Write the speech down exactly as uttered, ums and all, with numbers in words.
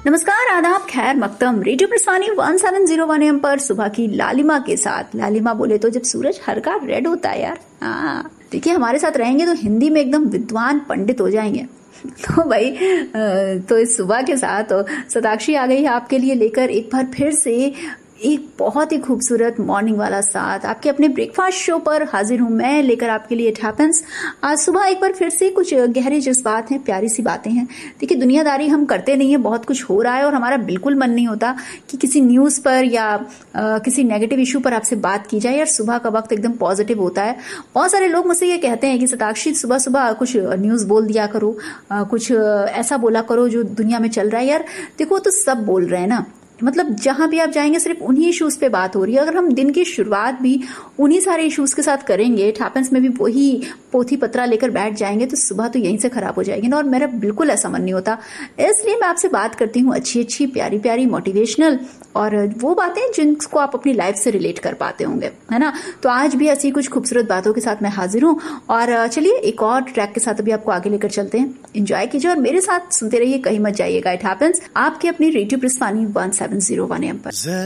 नमस्कार, आदाब, खैर मकदम। Radio प्रस्थानी one seven zero one M पर सुबह की लालिमा के साथ। लालिमा बोले तो जब सूरज हल्का रेड होता है यार। हाँ, देखिए हमारे साथ रहेंगे तो हिंदी में एकदम विद्वान पंडित हो जाएंगे। तो भाई तो इस सुबह के साथ सताक्षी आ गई है आपके लिए लेकर एक बार फिर से एक बहुत ही खूबसूरत मॉर्निंग वाला साथ। आपके अपने ब्रेकफास्ट शो पर हाजिर हूं मैं लेकर आपके लिए इट हैपेंस। आज सुबह एक बार फिर से कुछ गहरे जज्बात हैं, प्यारी सी बातें हैं। देखिए दुनियादारी हम करते नहीं है, बहुत कुछ हो रहा है और हमारा बिल्कुल मन नहीं होता कि किसी न्यूज पर या आ, किसी नेगेटिव इशू पर आपसे बात की जाए। यार सुबह का वक्त एकदम पॉजिटिव होता है। बहुत सारे लोग मुझसे ये कहते हैं कि सताक्षी सुबह सुबह कुछ न्यूज बोल दिया करो, आ, कुछ ऐसा बोला करो जो दुनिया में चल रहा है। यार देखो तो सब बोल रहे हैं ना, मतलब जहां भी आप जाएंगे सिर्फ उन्हीं इश्यूज पे बात हो रही है। अगर हम दिन की शुरुआत भी उन्हीं सारे इश्यूज के साथ करेंगे, इट हैपेंस में भी वही पोथी पत्रा लेकर बैठ जाएंगे तो सुबह तो यहीं से खराब हो जाएगी ना। और मेरा बिल्कुल ऐसा मन नहीं होता, इसलिए मैं आपसे बात करती हूँ अच्छी अच्छी प्यारी प्यारी मोटिवेशनल और वो बातें जिनको आप अपनी लाइफ से रिलेट कर पाते होंगे, है ना। तो आज भी ऐसी कुछ खूबसूरत बातों के साथ मैं हाजिर हूँ और चलिए एक और ट्रैक के साथ अभी आपको आगे लेकर चलते हैं। एंजॉय कीजिए और मेरे साथ सुनते रहिए, कहीं मत जाइएगा। इट हैपेंस आपके अपनी radio प्रस्थानी one seven zero one M पर।